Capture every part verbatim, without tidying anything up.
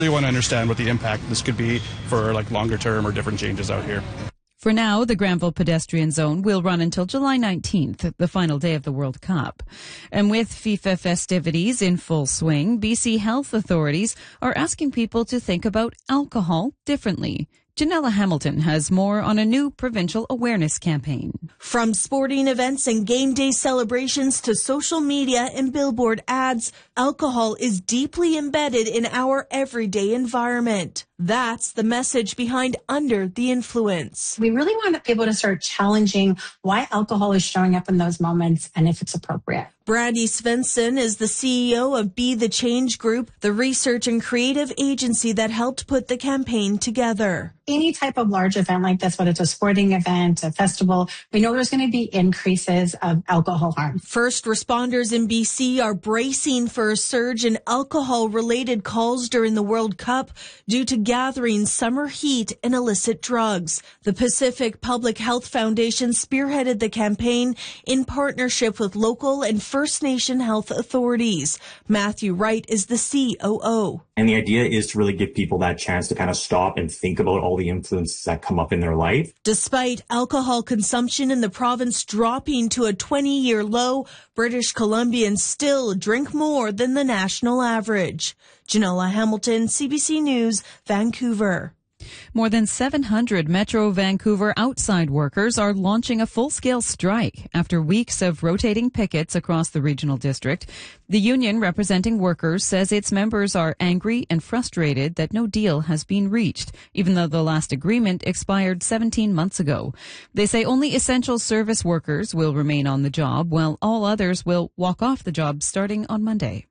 We want to understand what the impact this could be for like longer term or different changes out here. For now, the Granville Pedestrian Zone will run until July nineteenth, the final day of the World Cup. And with FIFA festivities in full swing, B C health authorities are asking people to think about alcohol differently. Janella Hamilton has more on a new provincial awareness campaign. From sporting events and game day celebrations to social media and billboard ads, alcohol is deeply embedded in our everyday environment. That's the message behind Under the Influence. We really want people to start challenging why alcohol is showing up in those moments and if it's appropriate. Brandy Svensson is the C E O of Be the Change Group, the research and creative agency that helped put the campaign together. Any type of large event like this, whether it's a sporting event, a festival, we know there's going to be increases of alcohol harm. First responders in B C are bracing for a surge in alcohol-related calls during the World Cup due to gathering summer heat and illicit drugs. The Pacific Public Health Foundation spearheaded the campaign in partnership with local and First Nation health authorities. Matthew Wright is the C O O. And the idea is to really give people that chance to kind of stop and think about all the influences that come up in their life. Despite alcohol consumption in the province dropping to a twenty-year low, British Columbians still drink more than the national average. Janella Hamilton, C B C News, Vancouver. More than seven hundred Metro Vancouver outside workers are launching a full-scale strike after weeks of rotating pickets across the regional district. The union representing workers says its members are angry and frustrated that no deal has been reached, even though the last agreement expired seventeen months ago. They say only essential service workers will remain on the job, while all others will walk off the job starting on Monday.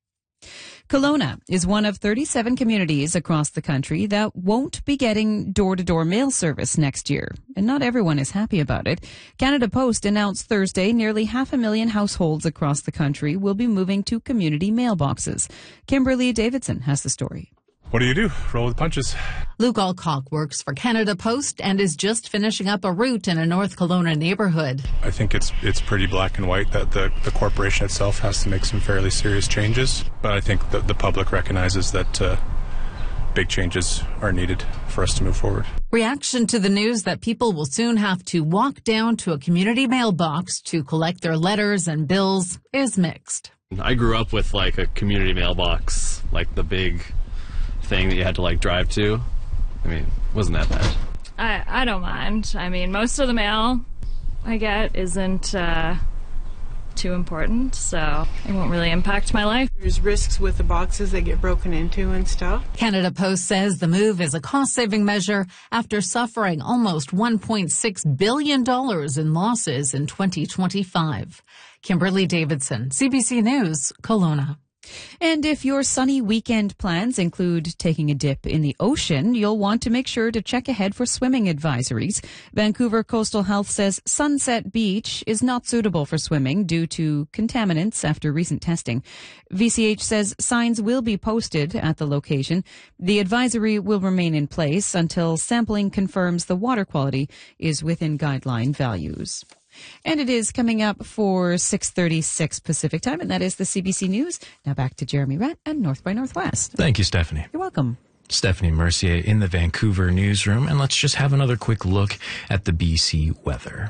Kelowna is one of thirty-seven communities across the country that won't be getting door-to-door mail service next year, and not everyone is happy about it. Canada Post announced Thursday nearly half a million households across the country will be moving to community mailboxes. Kimberly Davidson has the story. What do you do? Roll with the punches. Luke Alcock works for Canada Post and is just finishing up a route in a North Kelowna neighborhood. I think it's it's pretty black and white that the, the corporation itself has to make some fairly serious changes. But I think the, the public recognizes that uh, big changes are needed for us to move forward. Reaction to the news that people will soon have to walk down to a community mailbox to collect their letters and bills is mixed. I grew up with like a community mailbox, like the big thing that you had to like drive to. I mean, wasn't that bad. I, I don't mind. I mean, most of the mail I get isn't uh, too important, so it won't really impact my life. There's risks with the boxes that get broken into and stuff. Canada Post says the move is a cost-saving measure after suffering almost one point six billion dollars in losses in twenty twenty-five. Kimberly Davidson, C B C News, Kelowna. And if your sunny weekend plans include taking a dip in the ocean, you'll want to make sure to check ahead for swimming advisories. Vancouver Coastal Health says Sunset Beach is not suitable for swimming due to contaminants after recent testing. V C H says signs will be posted at the location. The advisory will remain in place until sampling confirms the water quality is within guideline values. And it is coming up for six thirty-six Pacific time, and that is the C B C News. Now back to Jeremy Rett and North by Northwest. Thank you, Stephanie. You're welcome. Stephanie Mercier in the Vancouver newsroom, and let's just have another quick look at the B C weather.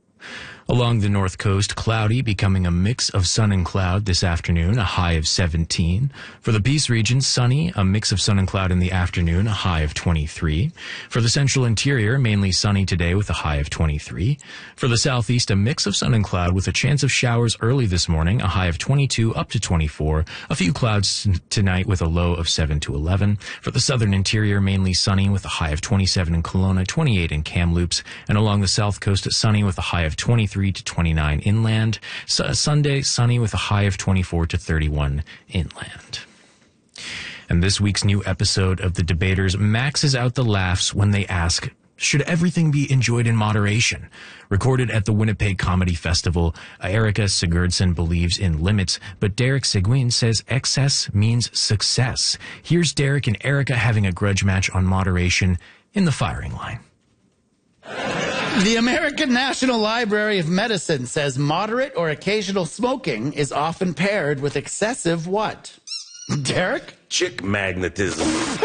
Along the north coast, cloudy, becoming a mix of sun and cloud this afternoon, a high of seventeen. For the Peace region, sunny, a mix of sun and cloud in the afternoon, a high of twenty-three. For the central interior, mainly sunny today with a high of twenty-three. For the southeast, a mix of sun and cloud with a chance of showers early this morning, a high of twenty-two up to twenty-four. A few clouds tonight with a low of seven to eleven. For the southern interior, mainly sunny with a high of twenty-seven in Kelowna, twenty-eight in Kamloops. And along the south coast, sunny with a high of twenty-three to twenty-nine inland. So, Sunday, sunny with a high of twenty-four to thirty-one inland. And this week's new episode of The Debaters maxes out the laughs when they ask, should everything be enjoyed in moderation? Recorded at the Winnipeg Comedy Festival, Erica Sigurdsson believes in limits, but Derek Seguin says excess means success. Here's Derek and Erica having a grudge match on moderation in the firing line. The American National Library of Medicine says moderate or occasional smoking is often paired with excessive what? Derek? Chick magnetism.